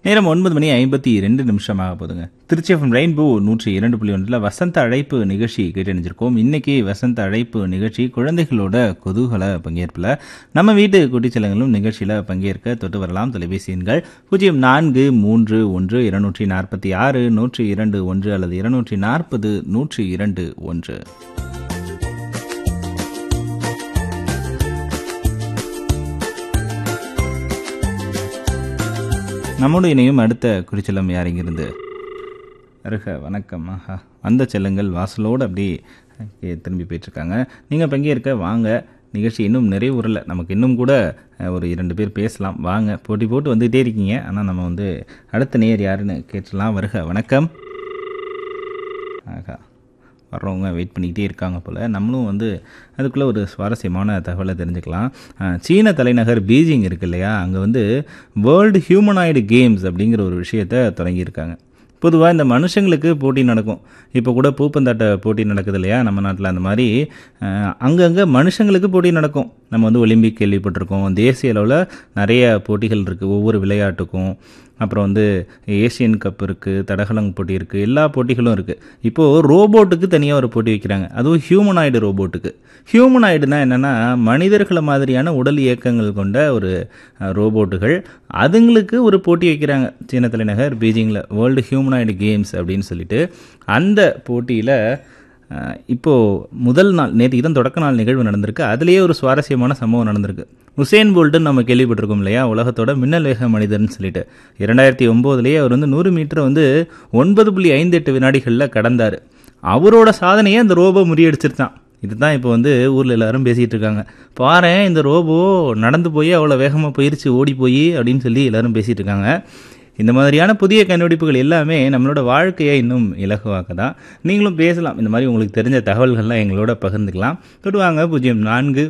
நேரம் 9:52 போதுங்க. Trichy FM rainbow 102.1 வசந்த அழைப்பு நிகழ்ச்சி கேட்டணிஞ்சிருக்கோம். இன்னைக்கு வசந்த அழைப்பு நிகழ்ச்சி குழந்தைகளோட குதூகல பங்கேற்பில் நம்ம வீட்டு குட்டிச்சலங்களும் நிகழ்ச்சியில் பங்கேற்க தொட்டு வரலாம். தொலைபேசி எண்கள் 0431-246-102-1 அல்லது 240-102-1. நம்மோடு இணையும் அடுத்த குறிச்சலம் யாருங்கிருந்து அருக வணக்கம். வந்த செல்லங்கள் வாசலோடு அப்படியே திரும்பி போயிட்டுருக்காங்க. நீங்கள் பங்கேற்க வாங்க. நிகழ்ச்சி இன்னும் நிறைவுறல, நமக்கு இன்னும் கூட ஒரு 2 பேர் பேசலாம். வாங்க, போட்டி போட்டு வந்துகிட்டே இருக்கீங்க. ஆனால் நம்ம அடுத்த நேர் யாருன்னு கேட்டுடலாம். வருக வணக்கம். வர்றவங்க வெயிட் பண்ணிக்கிட்டே இருக்காங்க போல். நம்மளும் அதுக்குள்ளே ஒரு சுவாரஸ்யமான தகவலை தெரிஞ்சுக்கலாம். சீன தலைநகர் பீஜிங் இருக்கு இல்லையா, அங்கே வேர்ல்டு ஹியூமனாய்டு கேம்ஸ் அப்படிங்கிற ஒரு விஷயத்தை தொடங்கியிருக்காங்க. பொதுவாக இந்த மனுஷங்களுக்கு போட்டி நடக்கும். இப்போ கூட பூப்பந்தாட்ட போட்டி நடக்குது இல்லையா நம்ம நாட்டில், அந்த மாதிரி அங்கங்கே மனுஷங்களுக்கு போட்டி நடக்கும். நம்ம ஒலிம்பிக் கேள்விப்பட்டிருக்கோம். தேசிய அளவில் நிறைய போட்டிகள் இருக்குது ஒவ்வொரு விளையாட்டுக்கும். அப்புறம் ஏசியன் கப் இருக்குது, தடகளம் போட்டி இருக்குது, எல்லா போட்டிகளும் இருக்குது. இப்போது ரோபோட்டுக்கு தனியாக ஒரு போட்டி வைக்கிறாங்க, அதுவும் ஹியூமனாய்டு ரோபோட்டுக்கு. ஹியூமனாய்டுனா என்னென்னா மனிதர்களை மாதிரியான உடல் இயக்கங்கள் கொண்ட ஒரு ரோபோட்டுகள், அதுங்களுக்கு ஒரு போட்டி வைக்கிறாங்க சீன தலைநகர் பீஜிங்கில், வேர்ல்டு ஹியூமனாய்டு கேம்ஸ் அப்படின்னு சொல்லிட்டு. அந்த போட்டியில் இப்போது முதல் நாள் நேற்று தான் தொடக்க நாள் நிகழ்வு நடந்திருக்கு. அதுலேயே ஒரு சுவாரஸ்யமான சம்பவம் நடந்திருக்கு. உசேன் போல்ட்டுன்னு நம்ம கேள்விப்பட்டிருக்கோம் இல்லையா, உலகத்தோட மின்னல் வேக மனிதர்னு சொல்லிட்டு. 2009 அவர் 100 மீட்டர் 9.58 வினாடிகளில் கடந்தார். அவரோட சாதனையை அந்த ரோபோ முறியடிச்சிருச்சான். இதுதான் இப்போ ஊரில் எல்லாரும் பேசிகிட்டு இருக்காங்க. பாரு, இந்த ரோபோ நடந்து போய் அவ்வளோ வேகமாக போயிருச்சு, ஓடி போய் அப்படின்னு சொல்லி எல்லாரும் பேசிகிட்டு இருக்காங்க. இந்த மாதிரியான புதிய கண்டுபிடிப்புகள் எல்லாமே நம்மளோட வாழ்க்கையை இன்னும் இலகுவாக்க தான். நீங்களும் பேசலாம். இந்த மாதிரி உங்களுக்கு தெரிஞ்ச தகவல்கள்லாம் எங்களோட பகிர்ந்துக்கலாம். தொடுவாங்க 04